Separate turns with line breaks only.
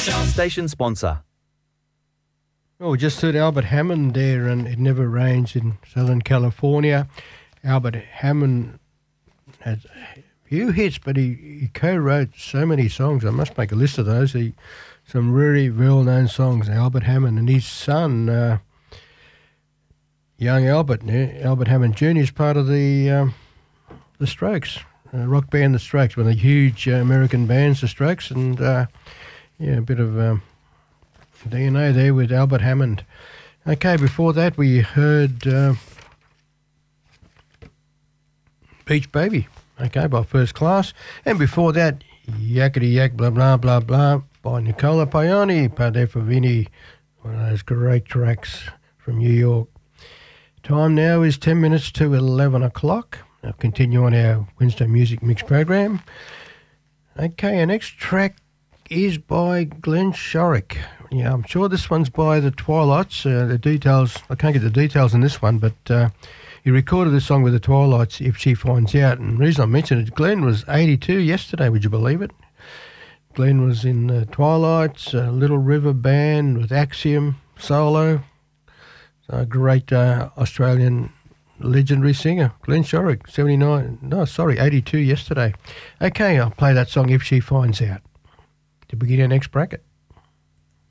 Station sponsor.
Oh, we just heard Albert Hammond there, and It Never Rains in Southern California. Albert Hammond has a few hits, but he co-wrote so many songs. I must make a list of those. Some really well-known songs, Albert Hammond. And his son, young Albert Hammond Jr. is part of the Strokes, rock band The Strokes, one of the huge American bands, The Strokes, and a bit of DNA there with Albert Hammond. Okay, before that we heard Beach Baby, okay, by First Class, and before that Yakety Yak Blah Blah Blah Blah by Nicola Pioni, Pade for Vinny, one of those great tracks from New York. Time now is 10 minutes to 11 o'clock. I'll continue on our Wednesday Music Mix program. Okay, our next track is by Glenn Shorrock. Yeah, I'm sure this one's by the Twilights. The details, I can't get the details on this one, but he recorded this song with the Twilights, If She Finds Out. And the reason I mention it, Glenn was 82 yesterday, would you believe it? Glenn was in the Twilights, Little River Band with Axiom, solo. So a great Australian legendary singer, Glenn Shorrock, 82 yesterday. Okay, I'll play that song, If She Finds Out, to begin our next bracket.